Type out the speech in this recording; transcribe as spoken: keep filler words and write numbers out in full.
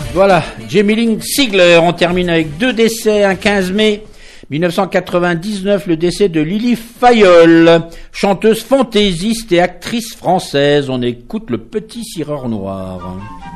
Voilà, Jamie Lynn Sigler. On termine avec deux décès. Un quinze mai mille neuf cent quatre-vingt-dix-neuf, le décès de Lily Fayol, chanteuse fantaisiste et actrice française. On écoute Le Petit Cireur Noir.